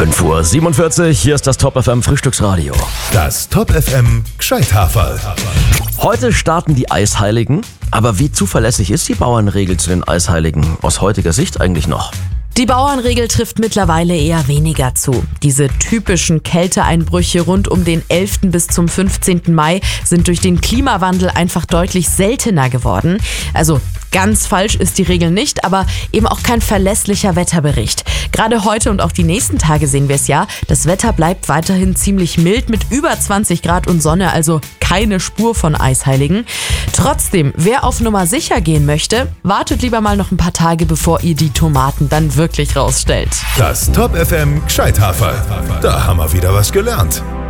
5:47 Uhr, hier ist das Top FM Frühstücksradio. Das Top FM Gscheithaferl. Heute starten die Eisheiligen, aber wie zuverlässig ist die Bauernregel zu den Eisheiligen aus heutiger Sicht eigentlich noch? Die Bauernregel trifft mittlerweile eher weniger zu. Diese typischen Kälteeinbrüche rund um den 11. bis zum 15. Mai sind durch den Klimawandel einfach deutlich seltener geworden. Also ganz falsch ist die Regel nicht, aber eben auch kein verlässlicher Wetterbericht. Gerade heute und auch die nächsten Tage sehen wir es ja. Das Wetter bleibt weiterhin ziemlich mild mit über 20 Grad und Sonne, also keine Spur von Eisheiligen. Trotzdem, wer auf Nummer sicher gehen möchte, wartet lieber mal noch ein paar Tage, bevor ihr die Tomaten dann wirklich rausstellt. Das Top FM Gscheithaferl. Da haben wir wieder was gelernt.